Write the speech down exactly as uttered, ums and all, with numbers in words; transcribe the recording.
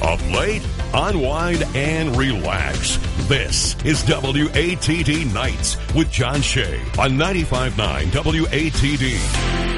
Up late? Unwind and relax. This is W A T D Nights with John Shea on ninety-five point nine W A T D.